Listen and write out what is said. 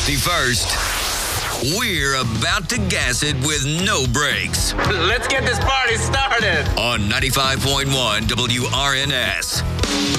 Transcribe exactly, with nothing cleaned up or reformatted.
fifty-first. We're about to gas it with no brakes. Let's get this party started. On ninety-five point one W R N S.